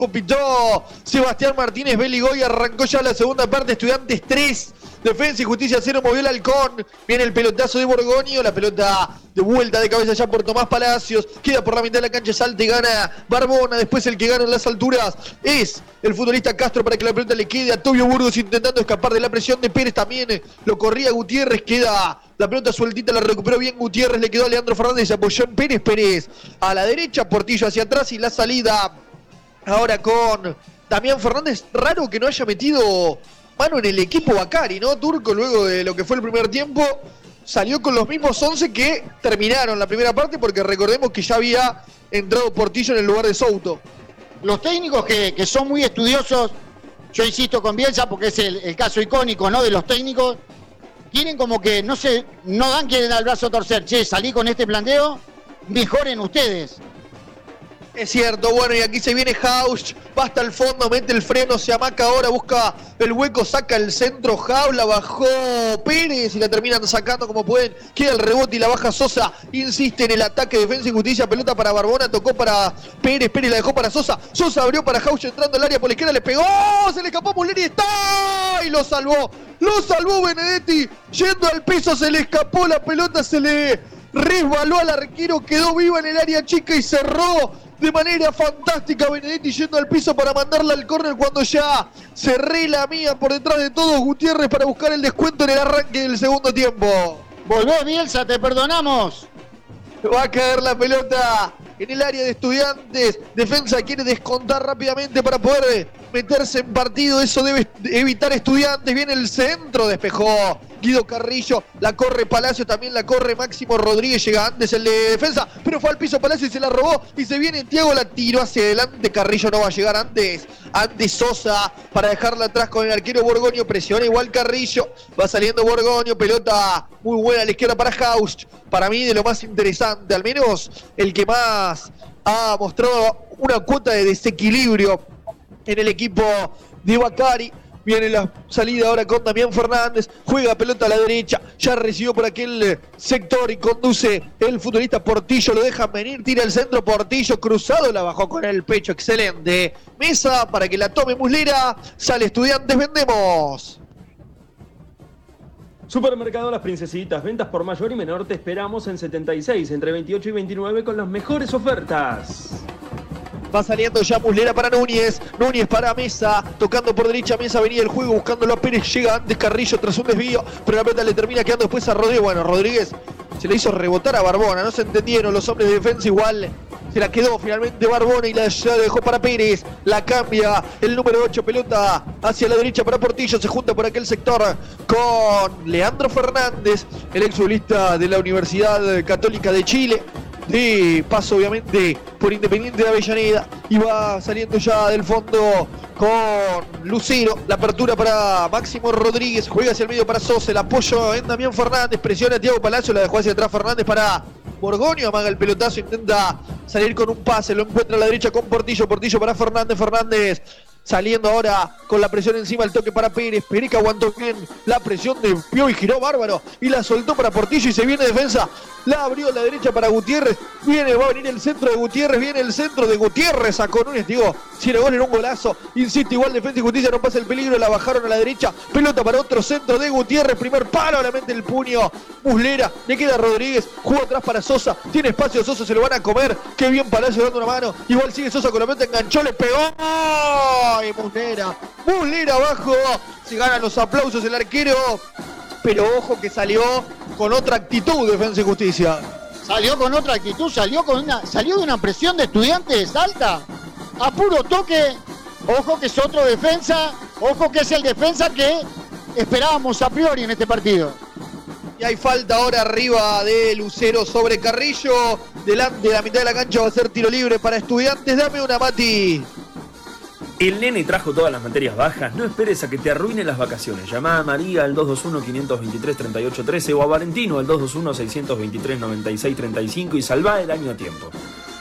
pitó Sebastián Martínez Beligoy. Arrancó ya la segunda parte. Estudiantes 3, Defensa y Justicia 0. Movió el halcón. Viene el pelotazo de Borgoño. La pelota de vuelta de cabeza ya por Tomás Palacios. Queda por la mitad de la cancha. Salta y gana Barbona. Después el que gana en las alturas es el futbolista Castro para que la pelota le quede a Tobio Burgos intentando escapar de la presión de Pérez. También lo corría Gutiérrez. Queda la pelota sueltita. La recuperó bien Gutiérrez. Le quedó a Leandro Fernández. Se apoyó en Pérez. Pérez a la derecha. Portillo hacia atrás y la salida ahora con Damián Fernández. Raro que no haya metido mano en el equipo Bacari, ¿no? Turco, luego de lo que fue el primer tiempo, salió con los mismos 11 que terminaron la primera parte, porque recordemos que ya había entrado Portillo en el lugar de Souto. Los técnicos que son muy estudiosos, yo insisto con Bielsa porque es el caso icónico, ¿no? De los técnicos, quieren como que, no dan quieren dar el brazo a torcer. Che, salí con este planteo, mejoren ustedes. Es cierto, bueno, y aquí se viene Hausch, va hasta el fondo, mete el freno, se amaca ahora, busca el hueco, saca el centro, Jaula, bajó Pérez y la terminan sacando como pueden, queda el rebote y la baja Sosa, insiste en el ataque, Defensa y Justicia, pelota para Barbona, tocó para Pérez, Pérez la dejó para Sosa, Sosa abrió para Hausch entrando al área por la izquierda, le pegó, se le escapó a Muleri, está, y lo salvó Benedetti, yendo al piso, se le escapó la pelota, se le resbaló al arquero, quedó viva en el área chica y cerró de manera fantástica Benedetti yendo al piso para mandarla al córner cuando ya se relamía por detrás de todos Gutiérrez para buscar el descuento en el arranque del segundo tiempo. Volvés, Bielsa, te perdonamos. Va a caer la pelota en el área de Estudiantes. Defensa quiere descontar rápidamente para poder meterse en partido. Eso debe evitar Estudiantes. Viene el centro, despejó Guido Carrillo. La corre Palacio, también la corre Máximo Rodríguez. Llega antes el de Defensa, pero fue al piso Palacio y se la robó. Y se viene Thiago, la tiró hacia adelante. Carrillo no va a llegar antes. Antes Sosa para dejarla atrás con el arquero Borgoño. Presiona igual Carrillo. Va saliendo Borgoño. Pelota muy buena a la izquierda para Hausch. Para mí de lo más interesante, al menos el que más ha mostrado una cuota de desequilibrio en el equipo de Bacari. Viene la salida ahora con Damián Fernández, juega pelota a la derecha, ya recibió por aquel sector y conduce el futbolista Portillo, lo dejan venir, tira el centro Portillo, cruzado, la bajó con el pecho, excelente. Mesa para que la tome Muslera, sale Estudiantes, vendemos. Supermercado Las Princesitas, ventas por mayor y menor, te esperamos en 76, entre 28 y 29 con las mejores ofertas. Va saliendo ya Muslera para Núñez para Mesa, tocando por derecha Mesa, venía el juego buscándolo a Pérez, llega antes Carrillo tras un desvío, pero la pelota le termina quedando después a Rodríguez. Bueno, Rodríguez se le hizo rebotar a Barbona, no se entendieron los hombres de defensa, igual se la quedó finalmente Barbona y la dejó para Pérez, la cambia el número 8, pelota hacia la derecha para Portillo, se junta por aquel sector con Leandro Fernández, el exfutbolista de la Universidad Católica de Chile, de paso obviamente por Independiente de Avellaneda, y va saliendo ya del fondo con Lucero, la apertura para Máximo Rodríguez, juega hacia el medio para Sosa, el apoyo en Damián Fernández, presiona a Thiago Palacio, la dejó hacia atrás Fernández para Borgoño, amaga el pelotazo, intenta salir con un pase, lo encuentra a la derecha con Portillo para Fernández saliendo ahora con la presión encima, el toque para Pérez, Pérez que aguantó bien la presión de Pio y giró bárbaro y la soltó para Portillo y se viene defensa, la abrió a la derecha para Gutiérrez, va a venir el centro de Gutiérrez, viene el centro de Gutiérrez, sacó Núñez, digo, si era gol era un golazo, insiste igual Defensa y Justicia, no pasa el peligro, la bajaron a la derecha, pelota para otro centro de Gutiérrez, primer palo, la mete el puño, Muslera, le queda Rodríguez, jugó atrás para Sosa, tiene espacio Sosa, se lo van a comer, qué bien Palacio dando una mano, igual sigue Sosa con la pelota, enganchó, le pegó, ¡ay, Muslera abajo, se ganan los aplausos el arquero, pero ojo que salió con otra actitud Defensa y Justicia. Salió con otra actitud, salió de una presión de Estudiantes alta, a puro toque, ojo que es otro defensa, ojo que es el defensa que esperábamos a priori en este partido. Y hay falta ahora arriba de Lucero sobre Carrillo, delante de la mitad de la cancha va a ser tiro libre para Estudiantes, dame una Mati. El nene trajo todas las materias bajas, no esperes a que te arruinen las vacaciones. Llamá a María al 221-523-3813 o a Valentino al 221-623-9635 y salvá el año a tiempo.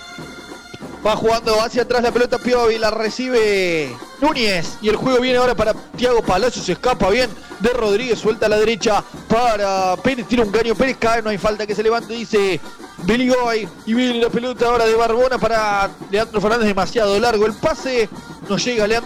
Va jugando hacia atrás la pelota Piovi, la recibe Núñez y el juego viene ahora para Thiago Palacio, se escapa bien de Rodríguez, suelta a la derecha para Pérez, tira un caño, Pérez cae, no hay falta que se levante, dice Beligoy, y viene la pelota ahora de Barbona para Leandro Fernández, demasiado largo el pase no llega Leandro